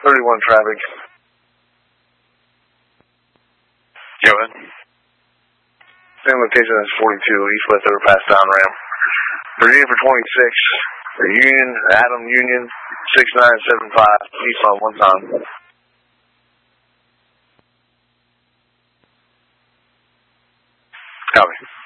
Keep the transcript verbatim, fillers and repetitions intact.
thirty-one traffic. Go ahead. Same location as forty-two, east-west overpass down ramp. Virginia for twenty-six. Union, Adam Union, six nine seven five, east on one time. Copy.